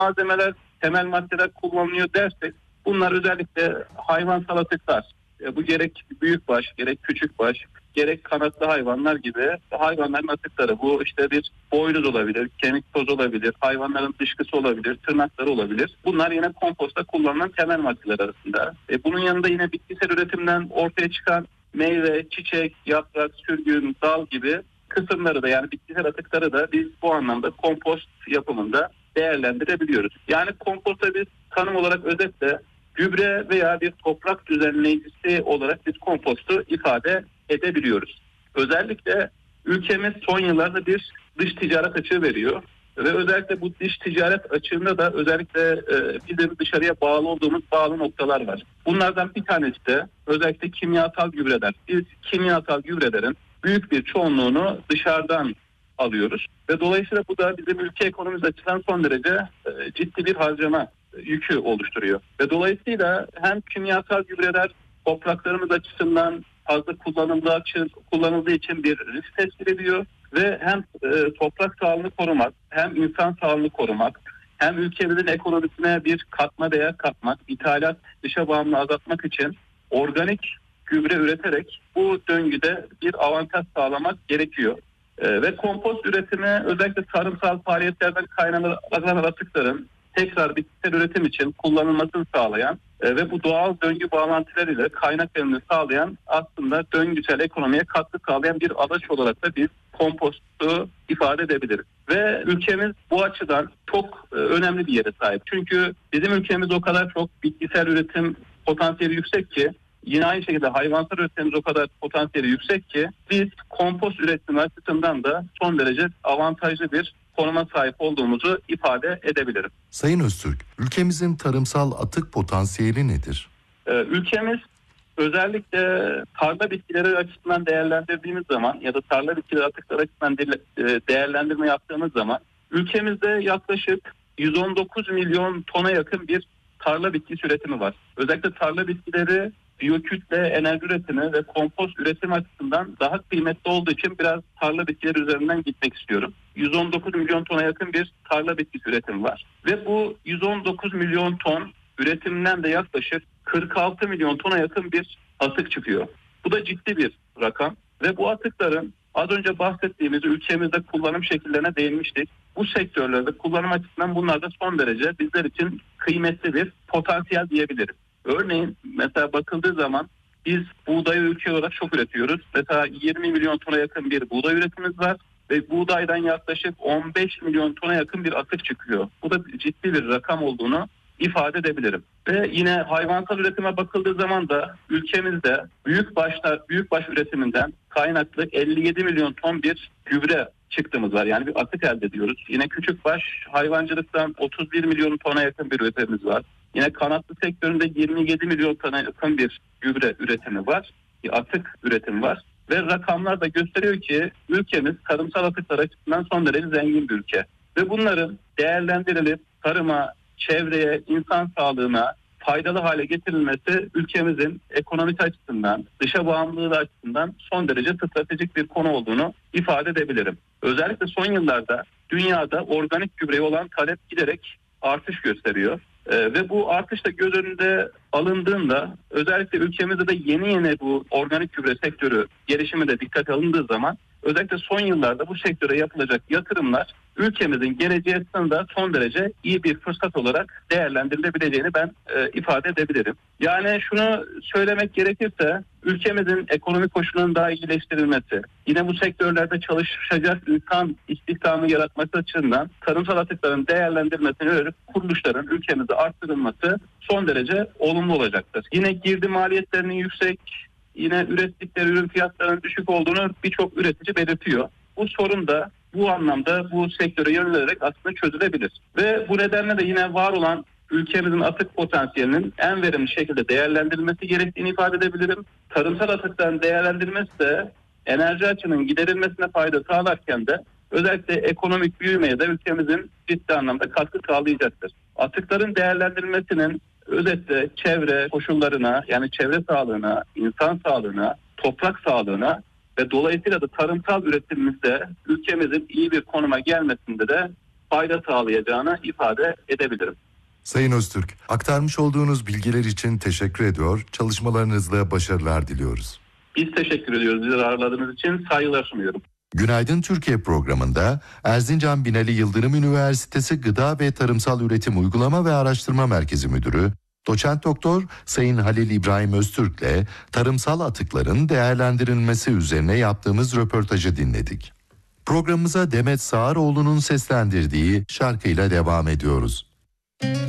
malzemeler, temel maddeler kullanılıyor dersek bunlar özellikle hayvansal atıklar. Bu gerek büyükbaş, gerek küçükbaş, gerek kanatlı hayvanlar gibi hayvanların atıkları. Bu işte bir boynuz olabilir, kemik toz olabilir, hayvanların dışkısı olabilir, tırnakları olabilir. Bunlar yine komposta kullanılan temel maddeler arasında. Bunun yanında yine bitkisel üretimden ortaya çıkan meyve, çiçek, yaprak, sürgün, dal gibi kısımları da, yani bitkisel atıkları da biz bu anlamda kompost yapımında değerlendirebiliyoruz. Yani komposta biz tanım olarak özetle gübre veya bir toprak düzenleyicisi olarak biz kompostu ifade edebiliyoruz. Özellikle ülkemiz son yıllarda bir dış ticaret açığı veriyor. Ve özellikle bu dış ticaret açığında da özellikle bizim dışarıya bağlı olduğumuz bağlı noktalar var. Bunlardan bir tanesi de özellikle kimyasal gübreler. Biz kimyasal gübrelerin büyük bir çoğunluğunu dışarıdan alıyoruz. Ve dolayısıyla bu da bizim ülke ekonomimiz açısından son derece ciddi bir harcama yükü oluşturuyor. Ve dolayısıyla hem kimyasal gübreler topraklarımız açısından fazla kullanıldığı için bir risk teşkil ediyor ve hem toprak sağlığını korumak, hem insan sağlığını korumak, hem ülkemizin ekonomisine bir katma değer katmak, ithalat dışa bağımlılığı azaltmak için organik gübre üreterek bu döngüde bir avantaj sağlamak gerekiyor. Ve kompost üretimi özellikle tarımsal faaliyetlerden kaynaklanan atıkların tekrar bitkisel üretim için kullanılmasını sağlayan ve bu doğal döngü bağlantılarıyla kaynak verimini sağlayan, aslında döngüsel ekonomiye katkı sağlayan bir araç olarak da biz kompostu ifade edebiliriz. Ve ülkemiz bu açıdan çok önemli bir yere sahip. Çünkü bizim ülkemiz o kadar çok bitkisel üretim potansiyeli yüksek ki, yine aynı şekilde hayvansal üretimimiz o kadar potansiyeli yüksek ki biz kompost üretimi açısından da son derece avantajlı bir konuma sahip olduğumuzu ifade edebilirim. Sayın Öztürk, ülkemizin tarımsal atık potansiyeli nedir? Ülkemiz özellikle tarla bitkileri açısından değerlendirdiğimiz zaman ya da tarla bitkileri atıkları açısından değerlendirme yaptığımız zaman ülkemizde yaklaşık 119 milyon tona yakın bir tarla bitkisi üretimi var. Özellikle tarla bitkileri biyokütle enerji üretimi ve kompost üretimi açısından daha kıymetli olduğu için biraz tarla bitkileri üzerinden gitmek istiyorum. 119 milyon tona yakın bir tarla bitkisi üretimi var. Ve bu 119 milyon ton üretimden de yaklaşık 46 milyon tona yakın bir atık çıkıyor. Bu da ciddi bir rakam ve bu atıkların az önce bahsettiğimiz ülkemizde kullanım şekillerine değinmiştik. Bu sektörlerde kullanım açısından bunlar da son derece bizler için kıymetli bir potansiyel diyebiliriz. Örneğin mesela bakıldığı zaman biz buğdayı ülke olarak çok üretiyoruz. Mesela 20 milyon tona yakın bir buğday üretimimiz var ve buğdaydan yaklaşık 15 milyon tona yakın bir atık çıkıyor. Bu da ciddi bir rakam olduğunu ifade edebilirim. Ve yine hayvansal üretime bakıldığı zaman da ülkemizde büyükbaş üretiminden kaynaklı 57 milyon ton bir gübre çıktığımız var. Yani bir atık elde ediyoruz. Yine küçükbaş hayvancılıktan 31 milyon tona yakın bir üretimimiz var. Yine kanatlı sektöründe 27 milyon tona yakın bir gübre üretimi var. Bir atık üretimi var. Ve rakamlar da gösteriyor ki ülkemiz tarımsal atıklar açısından son derece zengin bir ülke. Ve bunların değerlendirilip tarıma, çevreye, insan sağlığına faydalı hale getirilmesi ülkemizin ekonomisi açısından, dışa bağımlılığı açısından son derece stratejik bir konu olduğunu ifade edebilirim. Özellikle son yıllarda dünyada organik gübreye olan talep giderek artış gösteriyor. Ve bu artış da göz önünde alındığında, özellikle ülkemizde de yeni bu organik gübre sektörü gelişimi de dikkate alındığı zaman, özellikle son yıllarda bu sektöre yapılacak yatırımlar ülkemizin geleceği açısından son derece iyi bir fırsat olarak değerlendirilebileceğini ben ifade edebilirim. Yani şunu söylemek gerekirse, ülkemizin ekonomik koşullarının daha iyileştirilmesi, yine bu sektörlerde çalışacak insan istihdamı yaratması açısından tarımsal atıkların değerlendirmesine yönelik kuruluşların ülkemizde arttırılması son derece olumlu olacaktır. Yine girdi maliyetlerinin yüksek, yine ürettikleri ürün fiyatlarının düşük olduğunu birçok üretici belirtiyor. Bu sorun da bu anlamda bu sektöre yönelilerek aslında çözülebilir. Ve bu nedenle de yine var olan ülkemizin atık potansiyelinin en verimli şekilde değerlendirilmesi gerektiğini ifade edebilirim. Tarımsal atıkların değerlendirilmesi de enerji açığının giderilmesine fayda sağlarken de özellikle ekonomik büyümeye de ülkemizin ciddi anlamda katkı sağlayacaktır. Atıkların değerlendirilmesinin özetle çevre koşullarına, yani çevre sağlığına, insan sağlığına, toprak sağlığına ve dolayısıyla da tarımsal üretimimizde ülkemizin iyi bir konuma gelmesinde de fayda sağlayacağını ifade edebilirim. Sayın Öztürk, aktarmış olduğunuz bilgiler için teşekkür ediyor. Çalışmalarınızla başarılar diliyoruz. Biz teşekkür ediyoruz bizi ağırladığınız için, saygılar sunuyorum. Günaydın Türkiye programında Erzincan Binali Yıldırım Üniversitesi Gıda ve Tarımsal Üretim Uygulama ve Araştırma Merkezi Müdürü Doçent Doktor Sayın Halil İbrahim Öztürk'le tarımsal atıkların değerlendirilmesi üzerine yaptığımız röportajı dinledik. Programımıza Demet Sağaroğlu'nun seslendirdiği şarkıyla devam ediyoruz.